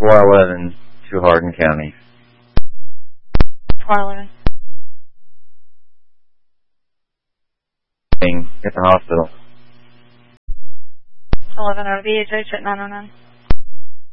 411 to Hardin County. 411. At the hospital. 11 out of VHH at 909.